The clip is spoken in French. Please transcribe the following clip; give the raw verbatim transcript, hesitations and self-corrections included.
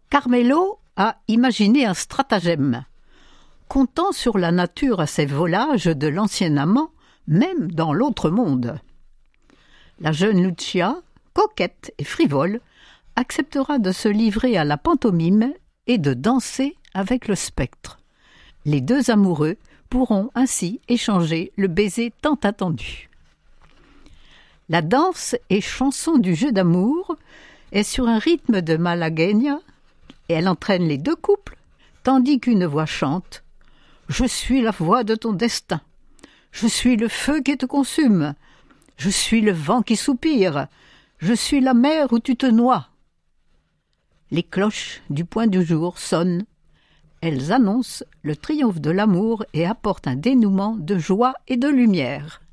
Carmelo a imaginé un stratagème. Comptant sur la nature à ses volages de l'ancien amant, même dans l'autre monde. La jeune Lucia, coquette et frivole, acceptera de se livrer à la pantomime et de danser avec le spectre. Les deux amoureux pourront ainsi échanger le baiser tant attendu. La danse et chanson du jeu d'amour est sur un rythme de malagueña et elle entraîne les deux couples, tandis qu'une voix chante « Je suis la voix de ton destin, je suis le feu qui te consume, je suis le vent qui soupire, je suis la mer où tu te noies. » Les cloches du point du jour sonnent. Elles annoncent le triomphe de l'amour et apportent un dénouement de joie et de lumière.